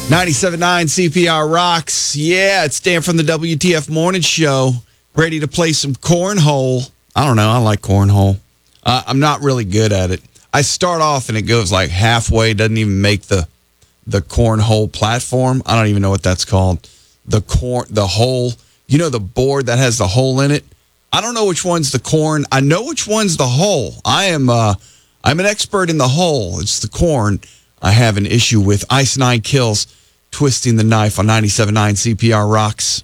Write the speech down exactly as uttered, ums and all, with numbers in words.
ninety-seven point nine C P R rocks. Yeah, it's Dan from the W T F Morning Show. Ready to play some cornhole. I don't know. I like cornhole. Uh, I'm not really good at it. I start off and it goes like halfway. Doesn't even make the the cornhole platform. I don't even know what that's called. The corn, the hole. You know the board that has the hole in it. I don't know which one's the corn. I know which one's the hole. I am. Uh, I'm an expert in the hole. It's the corn. I have an issue with Ice Nine Kills twisting the knife on ninety-seven point nine C P R rocks.